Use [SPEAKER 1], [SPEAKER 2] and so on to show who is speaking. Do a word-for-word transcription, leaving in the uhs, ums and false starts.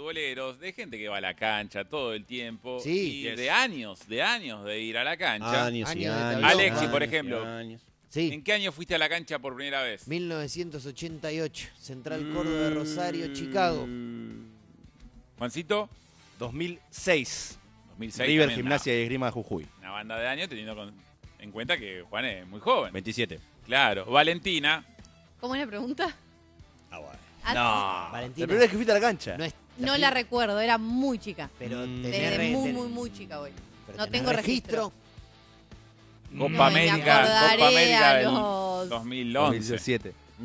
[SPEAKER 1] futboleros, de gente que va a la cancha todo el tiempo.
[SPEAKER 2] Sí.
[SPEAKER 1] Y
[SPEAKER 3] Yes.
[SPEAKER 1] de años, de años de ir a la cancha.
[SPEAKER 4] Años y
[SPEAKER 2] Años de
[SPEAKER 4] años.
[SPEAKER 2] tablón.
[SPEAKER 1] Alexis, por
[SPEAKER 4] años y
[SPEAKER 1] ejemplo.
[SPEAKER 4] años.
[SPEAKER 2] Sí.
[SPEAKER 1] ¿En qué año fuiste a la cancha por primera vez?
[SPEAKER 2] mil novecientos ochenta y ocho. Central Córdoba de Rosario, Chicago.
[SPEAKER 1] Juancito,
[SPEAKER 3] dos mil seis.
[SPEAKER 1] dos mil seis.
[SPEAKER 3] River
[SPEAKER 1] también
[SPEAKER 3] Gimnasia y Esgrima de Jujuy.
[SPEAKER 1] Una, una banda de años teniendo con- en cuenta que Juan es muy joven.
[SPEAKER 3] veintisiete.
[SPEAKER 1] Claro. Valentina.
[SPEAKER 5] ¿Cómo es la pregunta?
[SPEAKER 4] Ah, bueno.
[SPEAKER 5] Ah,
[SPEAKER 3] No.
[SPEAKER 2] Valentina.
[SPEAKER 3] La primera vez que fuiste a la cancha.
[SPEAKER 2] No es.
[SPEAKER 5] No la recuerdo, era muy chica.
[SPEAKER 2] Pero
[SPEAKER 3] Mm.
[SPEAKER 2] tenés
[SPEAKER 5] Desde
[SPEAKER 2] re-
[SPEAKER 5] muy,
[SPEAKER 2] ten-
[SPEAKER 5] muy, muy chica voy.
[SPEAKER 2] pero
[SPEAKER 5] no
[SPEAKER 2] tenés
[SPEAKER 5] tengo registro.
[SPEAKER 1] Copa
[SPEAKER 5] No, me
[SPEAKER 1] América.
[SPEAKER 5] acordaré
[SPEAKER 1] Copa América
[SPEAKER 5] a
[SPEAKER 1] del
[SPEAKER 5] los-
[SPEAKER 1] dos mil once.
[SPEAKER 3] dos mil diecisiete.